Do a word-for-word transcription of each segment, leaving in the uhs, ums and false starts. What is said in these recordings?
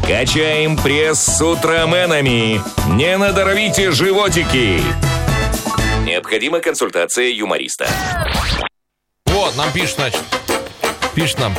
Качаем пресс с утроменами. Не надорвите животики. Необходима консультация юмориста. Вот, нам пишет, значит. Пишет нам.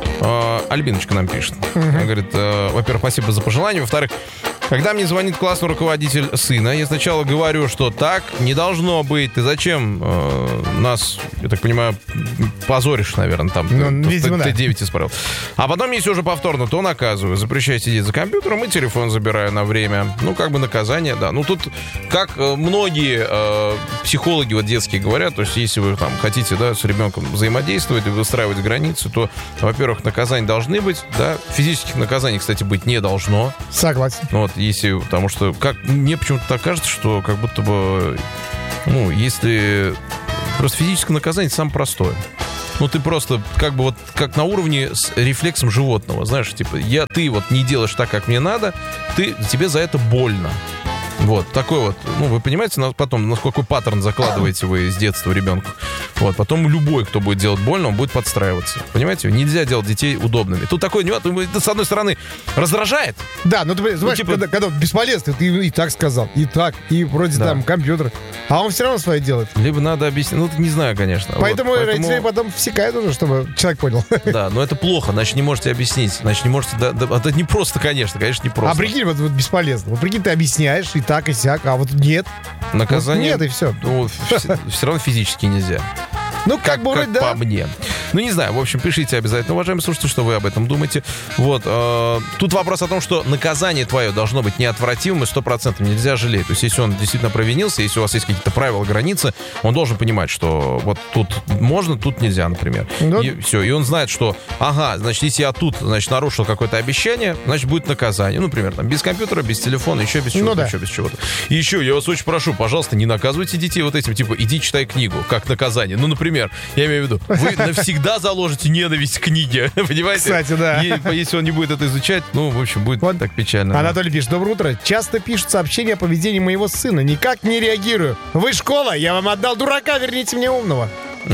Э, Альбиночка нам пишет. Uh-huh. Она говорит, э, во-первых, спасибо за пожелания. Во-вторых, когда мне звонит классный руководитель сына, я сначала говорю, что так не должно быть. Ты зачем э, нас, я так понимаю, позоришь, наверное, там. Ну, ты, видимо, ты, да. ты девять исправил. А потом, если уже повторно, то наказываю. Запрещаю сидеть за компьютером и телефон забираю на время. Ну, как бы наказание, да. Ну, тут, как э, многие э, психологи вот детские говорят, то есть, если вы там хотите, да, с ребенком взаимодействовать и выстраивать границы, то, во-первых, наказания должны быть, да. Физических наказаний, кстати, быть не должно. Согласен. Вот, если, потому что, как мне почему-то так кажется, что как будто бы, ну, если просто физическое наказание, это самое простое. Ну, ты просто как бы вот, как на уровне с рефлексом животного, знаешь, типа, я, ты вот не делаешь так, как мне надо, ты, тебе за это больно. Вот, такой вот, ну, вы понимаете, потом, насколько паттерн закладываете вы с детства ребенку. Вот, потом любой, кто будет делать больно, он будет подстраиваться. Понимаете? Нельзя делать детей удобными. Тут такой нюанс, с одной стороны, раздражает. Да, ну, ты знаешь, ну, типа... когда, когда бесполезно, ты и так сказал, и так, и вроде да. там компьютер, а он все равно свое делает. Либо надо объяснить, ну, не знаю, конечно. Поэтому, вот, поэтому... родители потом всекают уже, чтобы человек понял. Да, но это плохо, значит, не можете объяснить, значит, не можете, да, да, это не просто, конечно, конечно, не просто. А прикинь, вот, вот бесполезно. Вот прикинь, ты объясняешь и так, и сяк, а вот нет. Наказание. Вот нет, и все. Ну, все, все равно физически нельзя. Ну, как, как бы, как да. по мне. Ну, не знаю, в общем, пишите обязательно, уважаемые слушатели, что вы об этом думаете. Вот. Э, тут вопрос о том, что наказание твое должно быть неотвратимым и сто процентов нельзя жалеть. То есть, если он действительно провинился, если у вас есть какие-то правила, границы, он должен понимать, что вот тут можно, тут нельзя, например. Ну, и все. И он знает, что, ага, значит, если я тут, значит, нарушил какое-то обещание, значит, будет наказание. Ну, например, там, без компьютера, без телефона, еще без чего-то, ну, да. еще без чего-то. И еще, я вас очень прошу, пожалуйста, не наказывайте детей вот этим, типа, иди читай книгу, как наказание. Ну, например, я имею в виду, вы навсегда заложите ненависть к книге, понимаете? Кстати, да. Если он не будет это изучать, ну, в общем, будет вот так печально. Анатолий да. пишет, доброе утро. Часто пишут сообщения о поведении моего сына. Никак не реагирую. Вы школа, я вам отдал дурака, верните мне умного.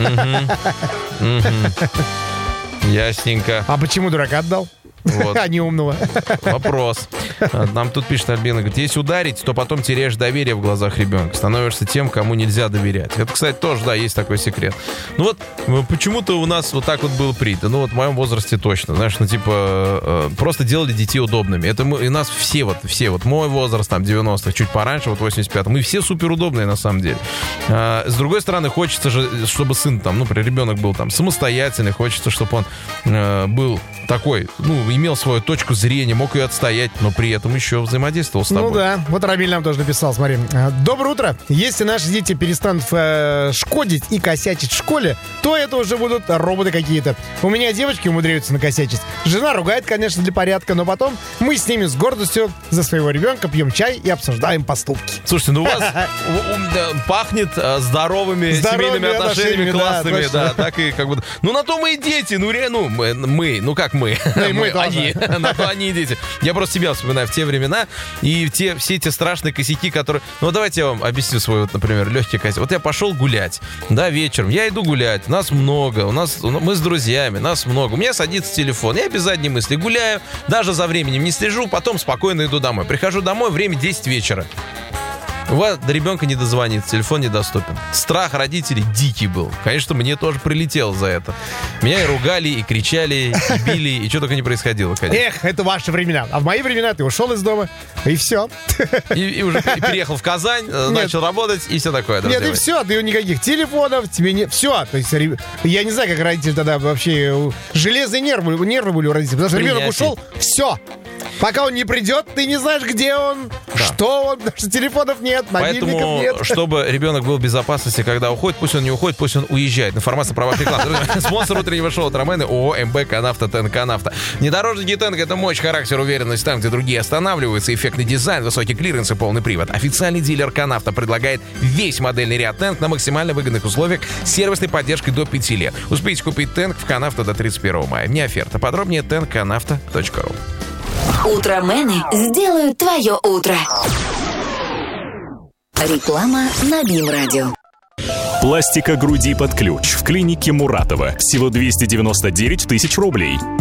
Ясненько. А почему дурака отдал? Вот. А не умного. Вопрос. Нам тут пишет Альбина, говорит, если ударить, то потом теряешь доверие в глазах ребенка. Становишься тем, кому нельзя доверять. Это, кстати, тоже, да, есть такой секрет. Ну вот, почему-то у нас вот так вот было принято. Ну вот в моем возрасте точно. Знаешь, ну типа, просто делали детей удобными. Это мы, и нас все вот, все вот, мой возраст, там, девяностых, чуть пораньше, вот восемьдесят пятых, мы все супер удобные на самом деле. А, с другой стороны, хочется же, чтобы сын там, ну, например, ребенок был там самостоятельный, хочется, чтобы он э, был такой, ну, имел свою точку зрения, мог ее отстоять, но при этом еще взаимодействовал с тобой. Ну да, вот Рамиль нам тоже написал, смотри. Доброе утро. Если наши дети перестанут э, шкодить и косячить в школе, то это уже будут роботы какие-то. У меня девочки умудряются накосячить. Жена ругает, конечно, для порядка, но потом мы с ними с гордостью за своего ребенка пьем чай и обсуждаем поступки. Слушайте, ну у вас пахнет здоровыми семейными отношениями классными, да, так и как бы... Ну на то мы и дети, ну реально, мы, ну как мы? Мы, мы, мы они, на то они и дети. Я просто себя вспоминаю в те времена и в те, все эти страшные косяки, которые... Ну, давайте я вам объясню свой, вот, например, легкий косяк. Вот я пошел гулять, да, вечером. Я иду гулять, нас много, у нас, мы с друзьями, нас много. У меня садится телефон, я без задней мысли гуляю, даже за временем не слежу, потом спокойно иду домой. Прихожу домой, время десять вечера. У вас до ребенка не дозвонится, телефон недоступен. Страх родителей дикий был. Конечно, мне тоже прилетело за это. Меня и ругали, и кричали, и били, и что только не происходило, конечно. Эх, это ваши времена. А в мои времена ты ушел из дома, и все. И, и уже переехал в Казань, Нет. начал работать, и все такое. Нет, и все, ты никаких телефонов, тебе не... Все. То есть, я не знаю, как родители тогда вообще... Железные нервы, нервы были у родителей. Потому что ребенок ушел, все. Пока он не придет, ты не знаешь, где он, да. что он, потому что телефонов нет, мобильников Поэтому, нет. чтобы ребенок был в безопасности, когда уходит, пусть он не уходит, пусть он уезжает. Информация про ваш реклам. Спонсор утреннего шоу Трамены ООО МБ «Канавто», ТНК «Нафта». Внедорожники ТНК — это мощь, характер, уверенность там, где другие останавливаются, эффектный дизайн, высокий клиренс и полный привод. Официальный дилер «Канавто» предлагает весь модельный ряд ТНК на максимально выгодных условиях с сервисной поддержкой до пяти лет. Успейте купить ТНК в «Канавто» до тридцать первого мая. Не оферта. Подробнее тэ эн ка нафта точка ру. Утромены сделают твое утро. Реклама на БИМ-радио. Пластика груди под ключ в клинике Муратова. Всего двести девяносто девять тысяч рублей.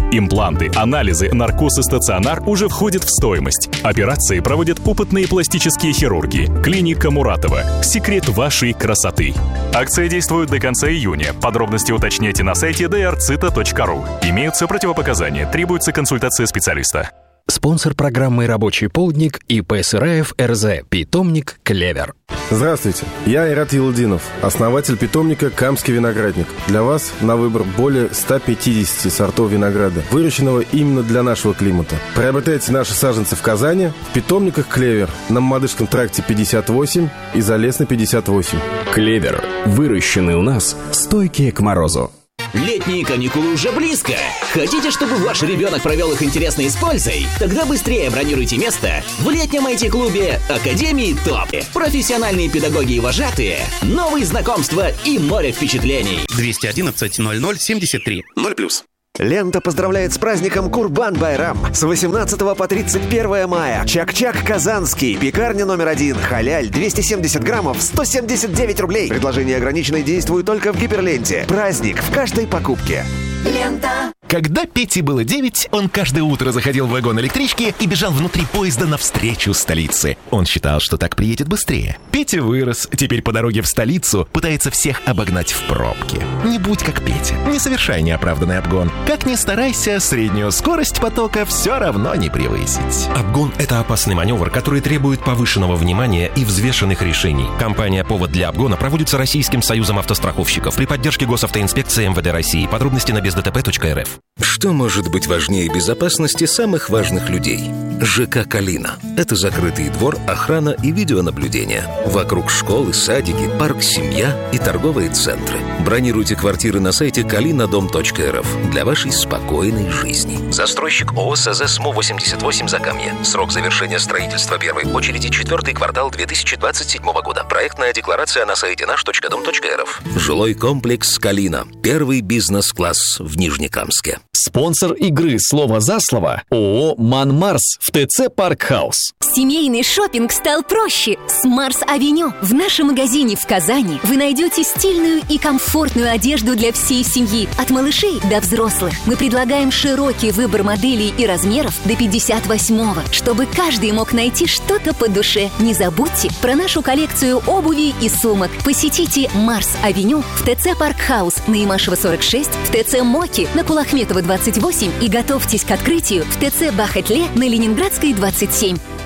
Импланты, анализы, наркоз и стационар уже входят в стоимость. Операции проводят опытные пластические хирурги. Клиника Муратова. Секрет вашей красоты. Акция действует до конца июня. Подробности уточняйте на сайте ди ар цита точка ру. Имеются противопоказания. Требуется консультация специалиста. Спонсор программы «Рабочий полдник» ИП Сыраев РЗ. Питомник «Клевер». Здравствуйте, я Айрат Елдинов, основатель питомника «Камский виноградник». Для вас на выбор более ста пятидесяти сортов винограда, выращенного именно для нашего климата. Приобретайте наши саженцы в Казани, в питомниках «Клевер» на Мамадышском тракте пятьдесят восемь и Залесной пятьдесят восемь. «Клевер». Выращенный у нас, стойкие к морозу. Летние каникулы уже близко. Хотите, чтобы ваш ребенок провел их интересно и с пользой? Тогда быстрее бронируйте место в летнем ай ти-клубе Академии ТОП. Профессиональные педагоги и вожатые, новые знакомства и море впечатлений. двести одиннадцать ноль ноль семьдесят три ноль плюс. Лента поздравляет с праздником Курбан-Байрам. С восемнадцатого по тридцать первое мая. Чак-Чак Казанский. Пекарня номер один. Халяль. двести семьдесят граммов. сто семьдесят девять рублей. Предложение ограниченное, действует только в Гиперленте. Праздник в каждой покупке. Лента. Когда Пете было девять, он каждое утро заходил в вагон электрички и бежал внутри поезда навстречу столице. Он считал, что так приедет быстрее. Петя вырос, теперь по дороге в столицу пытается всех обогнать в пробке. Не будь как Петя, не совершай неоправданный обгон. Как ни старайся, среднюю скорость потока все равно не превысить. Обгон — это опасный маневр, который требует повышенного внимания и взвешенных решений. Компания «Повод для обгона» проводится Российским союзом автостраховщиков при поддержке Госавтоинспекции эм вэ дэ России. Подробности на без дэ тэ пэ точка эр эф. Что может быть важнее безопасности самых важных людей? ЖК «Калина». Это закрытый двор, охрана и видеонаблюдение. Вокруг школы, садики, парк, семья и торговые центры. Бронируйте квартиры на сайте калина дом точка эр эф для вашей спокойной жизни. Застройщик ООО СЗ СМУ восемьдесят восемь Закамье. Срок завершения строительства первой очереди четвертый квартал две тысячи двадцать седьмого года. Проектная декларация на сайте наш точка дом точка эр эф. Жилой комплекс «Калина». Первый бизнес-класс в Нижнекамске. Спонсор игры «Слово за слово» ООО «Ман Марс» в ТЦ Парк Хаус. Семейный шопинг стал проще с Марс-Авеню. В нашем магазине в Казани вы найдете стильную и комфортную одежду для всей семьи, от малышей до взрослых. Мы предлагаем широкий выбор моделей и размеров до пятьдесят восьмого, чтобы каждый мог найти что-то по душе. Не забудьте про нашу коллекцию обуви и сумок. Посетите Марс-Авеню в ТЦ Парк Хаус на Имашева сорок шесть, в ТЦ Моки на Кулахметова двадцать восемь и готовьтесь к открытию в ТЦ Бахетле на Ленинградской двадцать семь.